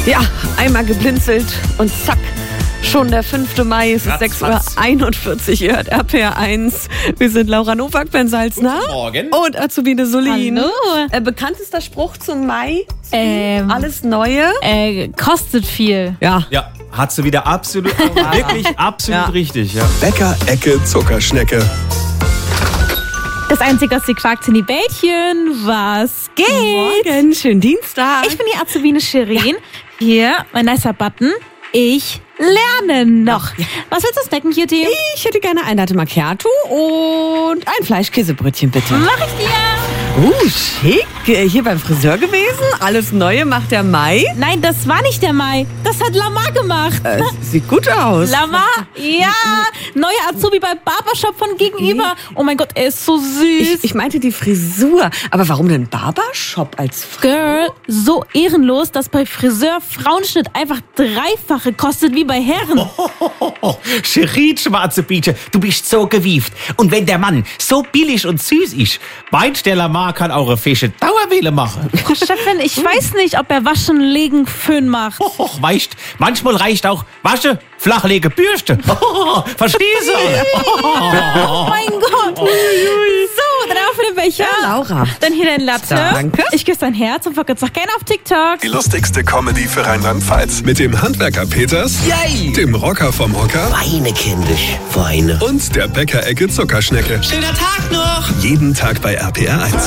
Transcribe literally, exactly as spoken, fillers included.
Ja, einmal geblinzelt und zack, schon der fünfte Mai, es ist sechs Uhr einundvierzig, ihr hört R P R eins. Wir sind Laura Nowak, Ben Salzner. Guten Morgen. Und Azubine Solin. Hallo. Äh, bekanntester Spruch zum Mai? Ähm, Alles Neue? Äh, kostet viel. Ja. Ja, hat sie wieder absolut, wirklich absolut Ja. richtig. Ja. Bäcker-Ecke Zuckerschnecke. Das Einzige, was sie quakt, sind die Bällchen. Was geht? Morgen, schönen Dienstag. Ich bin die Azubine Shirin. Hier, mein nicer Button. Ich lerne noch. Was willst du snacken, Cutie? Ich hätte gerne ein Latte Macchiato und ein Fleischkäsebrötchen, bitte. Mach ich dir. Uh, schick. Äh, Hier beim Friseur gewesen. Alles Neue macht der Mai. Nein, das war nicht der Mai. Das hat Lamar gemacht. Äh, sieht gut aus. Lamar? Ja. Neuer Azubi bei Barbershop von gegenüber. Oh mein Gott, er ist so süß. Ich, ich meinte die Frisur. Aber warum denn Barbershop als Frau? Girl, so ehrenlos, dass bei Friseur Frauenschnitt einfach dreifache kostet wie bei Herren. Oh, Shirin, schwarze Biete, du bist so gewieft. Und wenn der Mann so billig und süß ist, meinst der Lamar kann eure Fische Dauerwelle machen. Frau Chefin, ich weiß nicht, ob er Waschen, Legen, Föhn macht. Oh, weißt, manchmal reicht auch Wasche, Flachlege, Bürste. Oh, verstehst du? Oh mein Gott. So, dann auf den Becher. Ja, Laura. Dann hier dein Latte. Danke. Ich küsse dein Herz und folge jetzt auch gerne auf TikTok. Die lustigste Comedy für Rheinland-Pfalz. Mit dem Handwerker Peters, Yay! dem Rocker vom Hocker Weine, kindisch, Weine. und der Bäcker-Ecke Zuckerschnecke. Schöner Tag noch! Jeden Tag bei R P R eins.